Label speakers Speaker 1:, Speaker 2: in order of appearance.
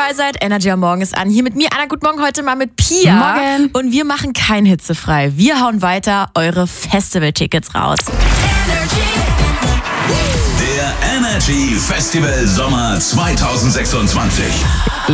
Speaker 1: dabei seid. Energy am Morgen ist an. Hier mit mir, Anna, guten Morgen, heute mal mit Pia.
Speaker 2: Morgen.
Speaker 1: Und wir machen kein Hitzefrei. Wir hauen weiter eure Festival-Tickets raus.
Speaker 3: Der Energy Festival Sommer 2026.